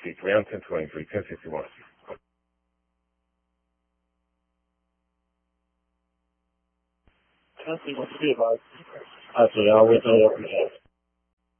round 1023, 1061. 1061 be advised. Actually, I'll wait till after that.